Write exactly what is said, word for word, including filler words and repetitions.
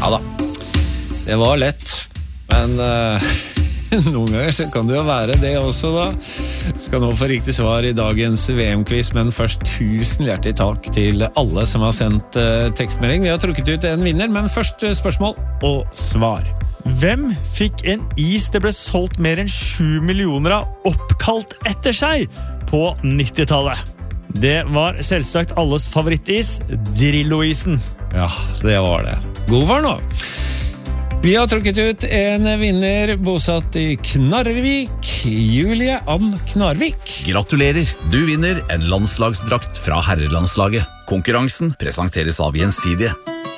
Ja da, det var lett, men uh, noen ganger så kan det jo være det også da. Skal nå få riktig svar i dagens V M-quiz, men først tusen hjertelig takk til alle som har sendt uh, tekstmelding. Vi har trukket ut en vinner, men først uh, spørsmål og svar. Hvem fikk en is det ble solgt mer enn sju millioner av oppkalt etter seg på nittitallet? Det var selvsagt alles favorittis, Drillo-isen. Ja, det var det. God var nå. Vi har trukket ut en vinner bosatt i Knarrevik, Julie Ann Knarvik. Gratulerer, du vinner en landslagsdrakt fra herrelandslaget. Konkurransen presenteres av Gjensidige.